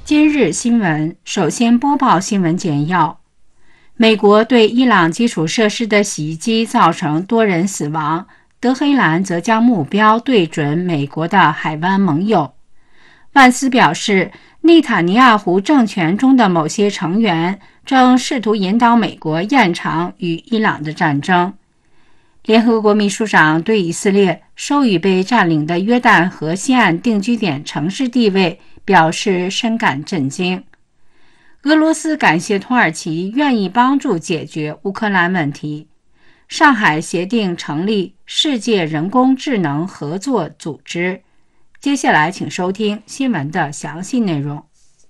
今日新闻，首先播报新闻简要。美国对伊朗基础设施的袭击造成多人死亡，德黑兰则将目标对准美国的海湾盟友。万斯表示，内塔尼亚胡政权中的某些成员正试图引导美国延长与伊朗的战争。联合国秘书长对以色列授予被占领的约旦河西岸定居点城市地位表示深感震惊。俄罗斯感谢土耳其愿意帮助解决乌克兰问题。上海协定成立世界人工智能合作组织。接下来请收听新闻的详细内容。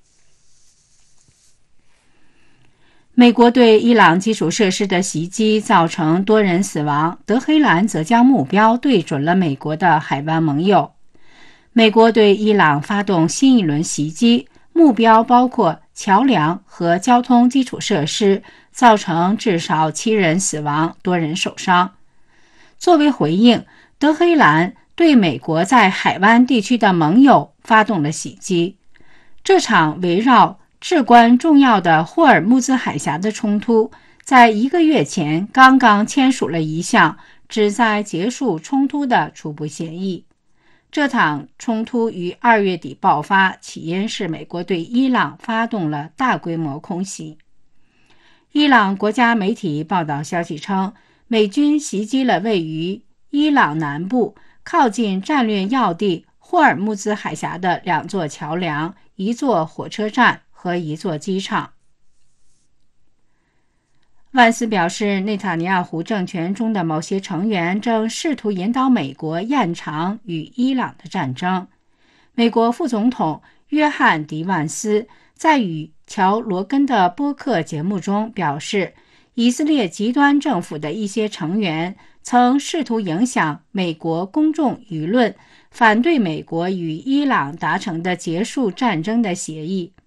美国对伊朗基础设施的袭击造成多人死亡，德黑兰则将目标对准了美国的海湾盟友。美国对伊朗发动新一轮袭击，目标包括桥梁和交通基础设施，造成至少7人死亡，多人受伤。作为回应，德黑兰对美国在海湾地区的盟友发动了袭击。这场围绕至关重要的霍尔木兹海峡的冲突，在1个月前刚刚签署了一项旨在结束冲突的初步协议。这场冲突于2月底爆发，起因是美国对伊朗发动了大规模空袭。伊朗国家媒体报道消息称，美军袭击了位于伊朗南部靠近战略要地霍尔木兹海峡的2座桥梁、1座火车站和1座机场。万斯表示，内塔尼亚胡政权中的某些成员正试图引导美国延长与伊朗的战争。美国副总统约翰·迪万斯在与乔·罗根的播客节目中表示，以色列极端政府的一些成员曾试图影响美国公众舆论，反对美国与伊朗达成的结束战争的协议。